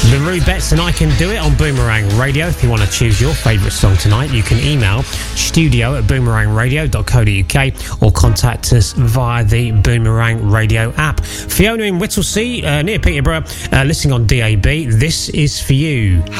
The Rubettes and I Can Do It on Boomerang Radio. If you want to choose your favourite song tonight, you can email studio@boomerangradio.co.uk or contact us via the Boomerang Radio app. Fiona in Whittlesea, near Peterborough, listening on DAB. This is for you.